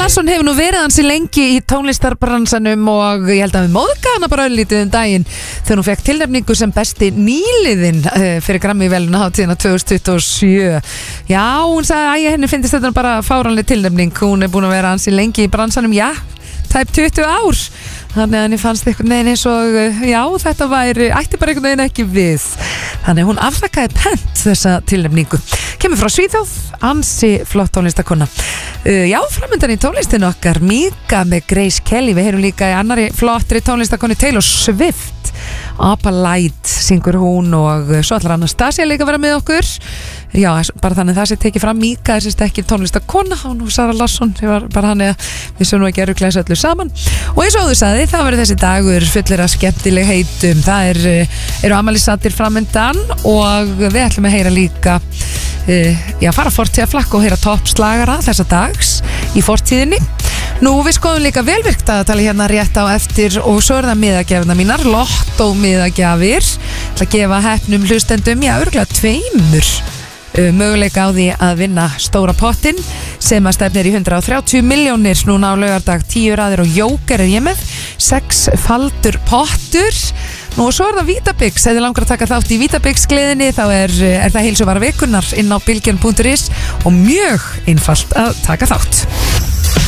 Larsson hefur nú verið hansi lengi í tónlistarbransanum og ég held að við móðga hana bara öllítið daginn þegar hún fekk tilnefningu sem besti nýliðin fyrir Grammy-veluna hátíðina 2027. Já, hún sagði að henni finnst þetta bara fáránleg tilnefning. Hún er búin að vera hansi lengi í bransanum, já, tæp 20 ár. Þannig að henni fannst einhvern veginn eins og já, þetta ætti bara einhvern veginn ekki við. Þannig að hún afþakkaði pent þessa tilnefningu. Kemur frá Svíþjóð, ansi flott tónlistakonna. Já, framöndan í tónlistinu okkar Mika með Grace Kelly. Við heyrum líka í annari flottri tónlistakonni Taylor Swift. Apa Light syngur hún og svo ætlar Anastasia líka að vera með okkur. Já, bara þannig það sé tekið fram. Mika er sérst ekki tónlistakonna og nú Sara Larsson, ég var bara hann við sem nú ekki eru klæsa öllu saman. Og eins og þú sagði, það verður þessi dagur fullir af skemmtileg heitum. Það eru afmælissatir framöndan og við ætlum að heyra líka fara fortíðarflakk og heyra toppslagara þessa dags í fortíðinni. Nú, við skoðum líka velvirkt að tala hérna rétt á eftir og svo það miðagjafina mínar, lottó miðagjafir til að gefa heppnum hlustendum, örugglega 2 möguleika á því að vinna stóra pottin sem að stefnir í 130 milljónir núna á laugardag, 10 raðir og jóker er ég með, 6-faldur pottur. Nú og svo það Vítabix, ef þið langar að taka þátt í Vítabix-gleðinni þá er það heilsuvara vikunnar inn á bylgjan.is og mjög einfalt að taka þátt.